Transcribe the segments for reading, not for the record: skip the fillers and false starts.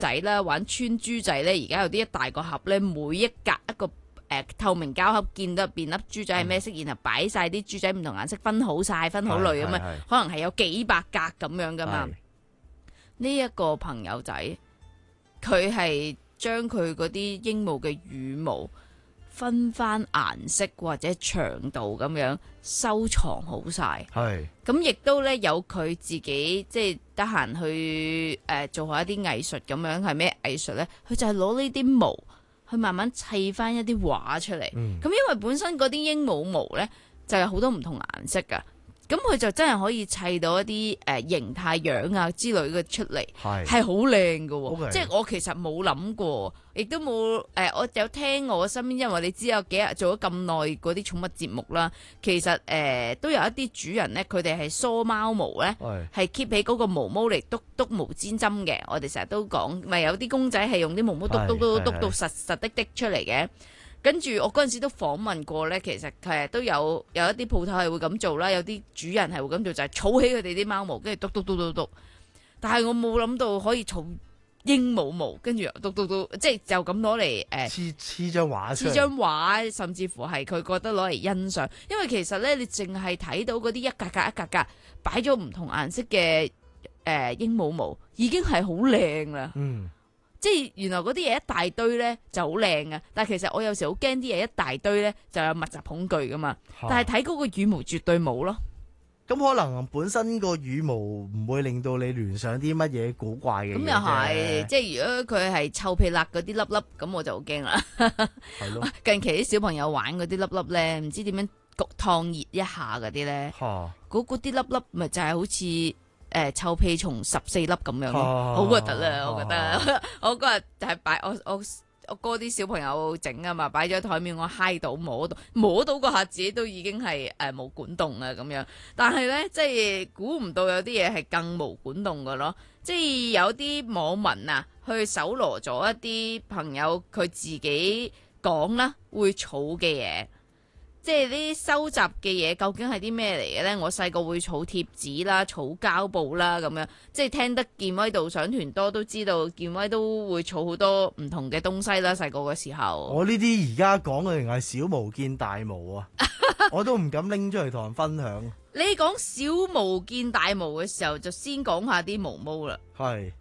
仔啦，玩穿珠仔咧，而家有啲一大個盒咧，每一格一個透明膠盒，見到入邊粒珠仔係咩色，然後擺晒啲珠仔唔同顏色，分好晒，分好類咁樣，可能係有幾百格咁樣噶嘛。呢一個朋友仔，佢係將佢嗰啲鸚鵡嘅羽毛分翻顏色或者長度咁樣收藏好晒。係咁亦都咧有佢自己即係得閒去做下一啲藝術咁樣。係咩藝術咧？佢就係攞呢啲毛去慢慢砌翻一啲畫出嚟。咁因為本身嗰啲鸚鵡毛咧就有好多唔同顏色噶。咁佢就真係可以砌到一啲形態樣啊之類嘅出嚟，係好靚嘅。即係我其實冇諗過，亦都冇我有聽我身邊，因為你知有幾日做咗咁耐嗰啲寵物節目啦，其實都有一啲主人咧，佢哋係梳貓毛咧，係 keep 起嗰個毛毛嚟篤毛氈針嘅。我哋成日都講，咪有啲公仔係用啲毛毛篤到實實的出嚟嘅。跟住我嗰陣時都訪問過咧，其實都有一啲鋪頭係會咁做啦，有啲主人係會咁做，就係儲起佢哋啲貓毛，跟住篤。但係我冇諗到可以儲鸚鵡毛，跟住篤，即係就咁攞嚟黐張畫，甚至乎係佢覺得攞嚟欣賞。因為其實咧，你淨係睇到嗰啲一格格擺咗唔同顏色嘅鸚鵡毛，已經係好靚啦。即係原來嗰啲嘢一大堆咧就好靚啊，但係其實我有時好驚啲嘢一大堆咧就有密集恐懼噶嘛。但係睇嗰個羽毛絕對冇咯。 咁可能本身個羽毛唔會令到你聯想啲乜嘢古怪嘅嘢。咁又係，即係如果佢係臭屁辣嗰啲粒粒，咁我就好驚啦。係咯。近期啲小朋友玩嗰啲粒粒咧，唔知點樣焗燙熱一下嗰啲咧，嗰啲粒粒咪就係好似臭屁蟲14粒咁樣咯，好核突啦！我覺得我嗰日係擺我哥啲小朋友整啊嘛，擺咗喺台面，我揩到摸到嗰下自己都已經係毛管動啊咁樣。但係咧，即係估唔到有啲嘢係更毛管動噶咯。即係有啲網民啊，去搜羅咗一啲朋友佢自己講啦，會儲嘅嘢。即係呢啲收集嘅嘢究竟係啲咩嚟嘅咧？我細個會儲貼紙啦、儲膠布啦咁樣，即係聽得健威導賞團多都知道，健威都會儲好多唔同嘅東西啦。細個嘅時候， 我呢啲而家講嘅係小毛見大毛啊，我都唔敢拎出嚟同人分享。 你講小毛見大毛嘅時候，就先講下啲毛毛啦。係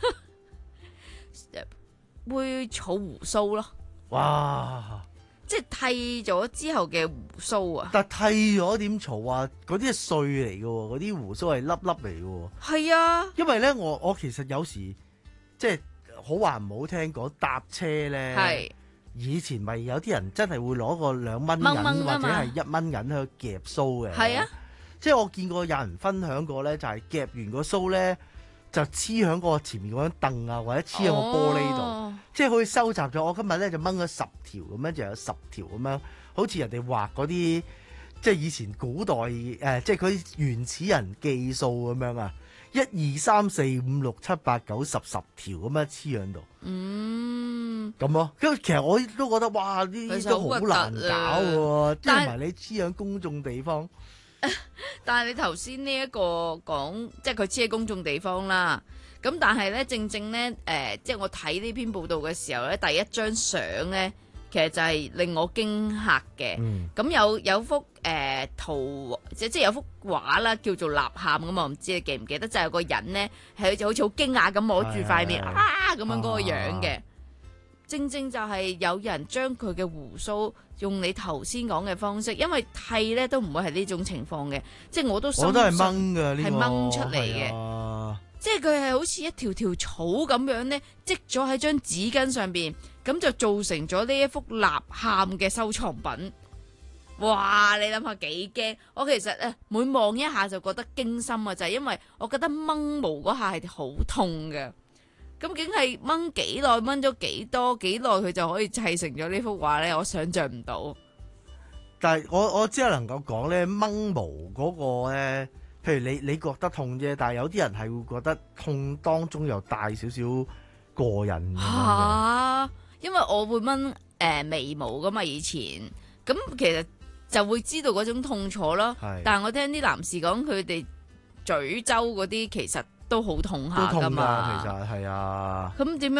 會儲鬍鬚咯。哇！即係剃咗之後嘅鬍鬚啊！ 但係剃咗點嘈啊？嗰啲係碎嚟嘅喎，嗰啲鬍鬚係粒粒嚟嘅喎。 係啊，因為咧，我其實有時即係好話唔好聽講搭車咧，以前咪有啲人真係會攞個2蚊銀或者係1蚊銀去夾鬚嘅。係啊，即係我見過有人分享過咧，就係夾完個鬚咧，就黐響個前面嗰張凳啊，或者黐響個玻璃度，即係可以收集咗。我今日咧就掹咗10條咁樣，就有10條咁樣，好似人哋畫嗰啲，即係以前古代即係佢原始人記數咁樣啊，1、2、3、4、5、6、7、8、9、10條咁樣黐響度。咁咯。因為其實我都覺得哇，呢啲都好難搞喎，即係埋你黐響公眾地方。 但係你頭先呢一個講，即係佢黐喺公眾地方啦。咁但係咧，正咧，即係我睇呢篇報道嘅時候咧，第一張相咧，其實就係令我驚嚇嘅。咁有幅圖，即係有幅畫啦，叫做吶喊咁啊！我唔知你記唔記得，就係有個人咧，係好似好驚訝咁摸住塊面咁樣嗰個樣嘅。正就係有人將佢嘅鬍鬚用你頭先講嘅方式，因為剃咧都唔會係呢種情況嘅，即係我都係掹㗎，係掹出嚟嘅，即係佢係好似一條草咁樣咧，積咗喺張紙巾上邊，咁就造成咗呢一幅吶喊嘅收藏品。哇！你諗下幾驚？我其實每望一下就覺得驚心啊，就係因為我覺得掹毛嗰下係好痛嘅。究竟係掹幾耐，掹咗幾耐佢就可以砌成咗呢幅畫咧？我想象唔到。 但係我只係能夠講咧，掹毛嗰個咧，譬如你覺得痛啫，但係有啲人係會覺得痛當中又帶少少過癮嘅。 因為我會掹眉毛噶嘛，以前咁其實就會知道嗰種痛楚咯。但係我聽啲男士講，佢哋咀周嗰啲其實都好痛下㗎嘛。 其實係啊。 咁點樣